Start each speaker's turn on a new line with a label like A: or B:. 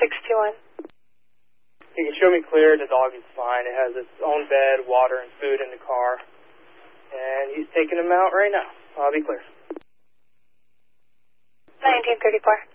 A: 621.
B: You can show me clear, the dog is fine. It has its own bed, water, and food in the car. And he's taking him out right now. I'll be clear.
A: 1934.